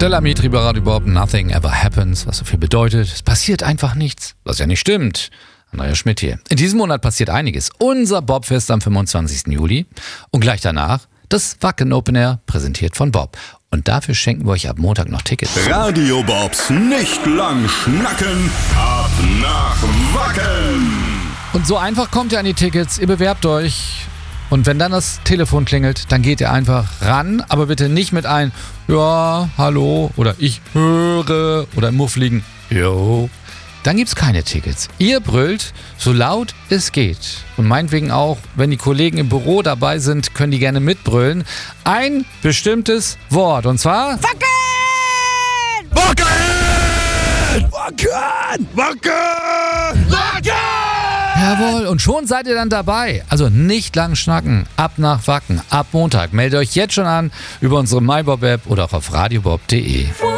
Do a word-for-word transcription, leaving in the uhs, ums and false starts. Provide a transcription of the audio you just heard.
Stella Mitri bei Radio Bob, Nothing Ever Happens, was so viel bedeutet, es passiert einfach nichts, was ja nicht stimmt. Andrea Schmidt hier. In diesem Monat passiert einiges. Unser Bobfest am fünfundzwanzigsten Juli und gleich danach das Wacken Open Air, präsentiert von Bob. Und dafür schenken wir euch ab Montag noch Tickets. Radio Bobs nicht lang schnacken, ab nach Wacken. Und so einfach kommt ihr an die Tickets, ihr bewerbt euch. Und wenn dann das Telefon klingelt, dann geht ihr einfach ran, aber bitte nicht mit ein ja, hallo oder ich höre oder im muffligen jo. Dann gibt's keine Tickets. Ihr brüllt, so laut es geht. Und meinetwegen auch, wenn die Kollegen im Büro dabei sind, können die gerne mitbrüllen. Ein bestimmtes Wort. Und zwar Wacken! Wacken! Wacken! Wacken! Wacken! Jawohl, und schon seid ihr dann dabei. Also nicht lang schnacken, ab nach Wacken, ab Montag. Meldet euch jetzt schon an über unsere MyBob-App oder auch auf radiobob punkt de.